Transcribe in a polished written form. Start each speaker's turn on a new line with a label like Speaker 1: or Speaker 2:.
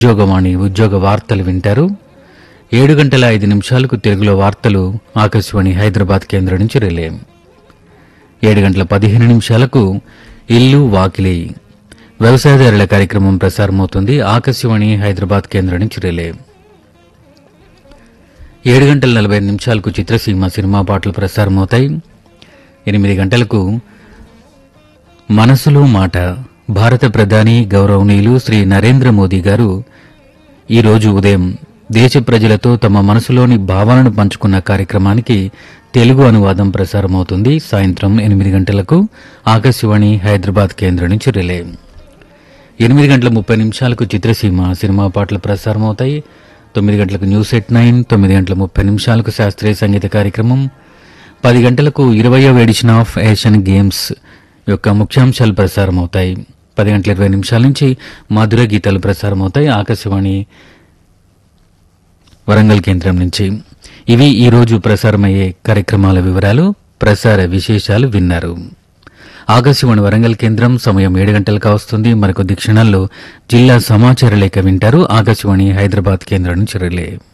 Speaker 1: ఉద్యోగవాణి ఉద్యోగ వార్తలు వింటారు. 7:05 తెలుగులో వార్తలు ఆకాశవాణి హైదరాబాద్ కేంద్రం నుంచి రిలే. 7:15 ఇల్లు వాకిలి వ్యవసాయదారుల కార్యక్రమం ప్రసారమవుతుంది. ఆకాశవాణి హైదరాబాద్ కేంద్రం నుంచి రిలే. 7:45 చిత్రసీమ సినిమా పాటలు ప్రసారమవుతాయి. 8 గంటలకు మనసులో మాట భారత ప్రధాని గౌరవనీయులు శ్రీ నరేంద్ర మోదీ గారు ఈరోజు ఉదయం దేశ ప్రజలతో తమ మనసులోని భావాలను పంచుకున్న కార్యక్రమానికి తెలుగు అనువాదం ప్రసారమవుతుంది. సాయంత్రం 8 గంటలకు ఆకాశవాణి హైదరాబాద్ కేంద్రం నుంచి రిలే. 8:30 చిత్రసీమ సినిమా పాటలు ప్రసారమవుతాయి. 9 గంటలకు న్యూస్ ఎట్ 9, 9:30 శాస్త్రీయ సంగీత కార్యక్రమం. 10 గంటలకు 20వ ఎడిషన్ ఆఫ్ ఏషియన్ గేమ్స్ యొక్క ముఖ్యాంశాలు ప్రసారమవుతాయి. 10:20 నుంచి మధుర గీతాలు ప్రసారమవుతాయి. ఆకాశవాణి వరంగల్ కేంద్రం నుంచి. ఇవి ఈ రోజు ప్రసారమయ్యే కార్యక్రమాల వివరాలు, ప్రసార విశేషాలు విన్నారు. ఆకాశవాణి వరంగల్ కేంద్రం సమయం 7 గంటలకు వస్తుంది. మరికొద్ది క్షణాల్లో జిల్లా సమాచార లేఖ వింటారు. ఆకాశవాణి హైదరాబాద్ కేంద్రం నుంచి రిలే.